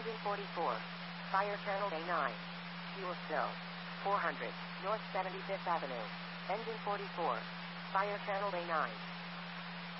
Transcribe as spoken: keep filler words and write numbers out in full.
Engine forty-four. Fire channel A nine. Fuel spill. four hundred. North seventy-fifth Avenue. Engine forty-four. Fire channel A nine.